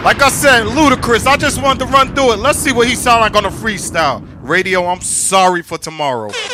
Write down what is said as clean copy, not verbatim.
Like I said, Ludacris, I just wanted to run through it. Let's see what he sound like on a freestyle. Radio, I'm sorry for tomorrow.